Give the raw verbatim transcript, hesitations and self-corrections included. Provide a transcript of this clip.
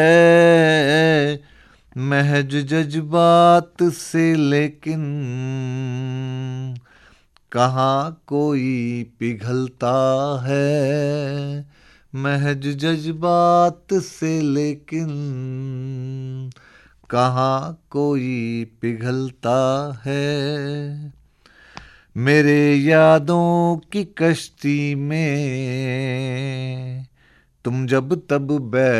महज जज्बात से, लेकिन कहाँ कोई पिघलता है। महज जज्बात से, लेकिन कहाँ कोई पिघलता है। मेरे यादों की कश्ती में तुम जब तब बैठ